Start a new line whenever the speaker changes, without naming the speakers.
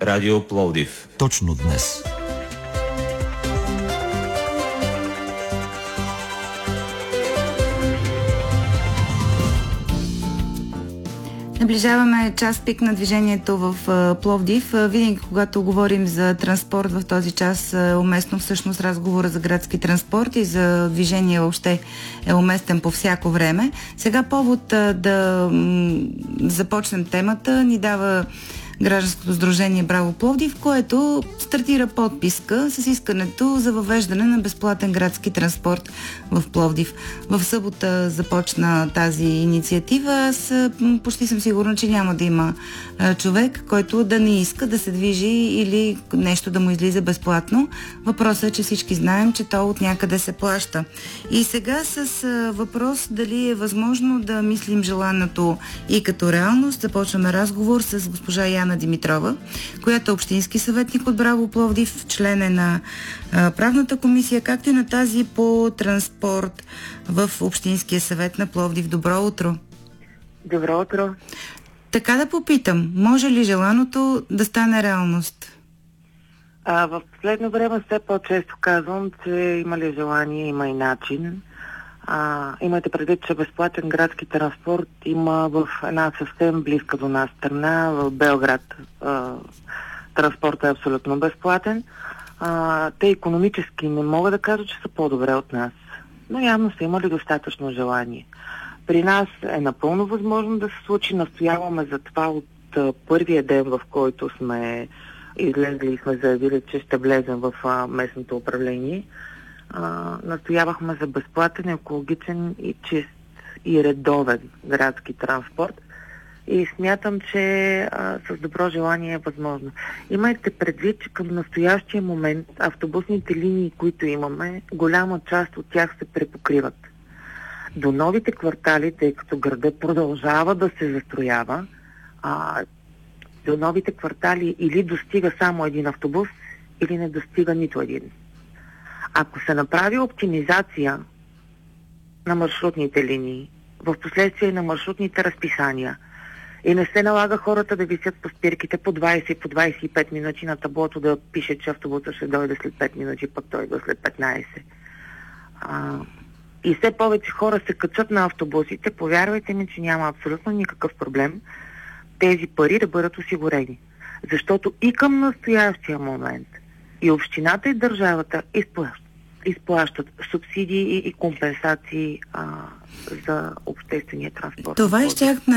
Радио Пловдив.
Точно днес.
Наближаваме час пик на движението в Пловдив. Винаги, когато говорим за транспорт в този час, е уместно всъщност разговора за градски транспорт и за движение въобще е уместен по всяко време. Сега повод да започнем темата ни дава Гражданското сдружение Браво Пловдив, което стартира подписка с искането за въвеждане на безплатен градски транспорт в Пловдив. В събота започна тази инициатива. Аз почти съм сигурна, че няма да има човек, който да не иска да се движи или нещо да му излиза безплатно. Въпросът е, че всички знаем, че то от някъде се плаща. И сега с въпрос дали е възможно да мислим желаното и като реалност, започваме разговор с госпожа Яна Димитрова, която е общински съветник от Браво Пловдив, член е на правната комисия, както и на тази по транспорт в Общинския съвет на Пловдив. Добро утро!
Добро утро!
Така да попитам, може ли желаното да стане реалност?
В последно време все по-често казвам, че има ли желание, има и начин. Имайте предвид, че безплатен градски транспорт има в една съвсем близка до нас страна, в Белград. Транспортът е абсолютно безплатен. Те икономически не мога да кажа, че са по-добре от нас, но явно са имали достатъчно желание. При нас е напълно възможно да се случи. Настояваме за това от първия ден, в който сме излезли и сме заявили, че ще влезем в местното управление. Настоявахме за безплатен, екологичен и чист и редовен градски транспорт. И смятам, че с добро желание е възможно. Имайте предвид, че към настоящия момент автобусните линии, които имаме, голяма част от тях се препокриват. До новите квартали, тъй като градът продължава да се застроява, до новите квартали или достига само един автобус, или не достига нито един. Ако се направи оптимизация на маршрутните линии, в последствие на маршрутните разписания, и не се налага хората да висят по спирките по 20 и по 25 минути на таблото да пише, че автобусът ще дойде след 5 минути, пък той идва след 15. И все повече хора се качат на автобусите, повярвайте ми, че няма абсолютно никакъв проблем тези пари да бъдат осигурени. Защото и към настоящия момент и общината и държавата изплащат субсидии и компенсации за обществения транспорт.
Това е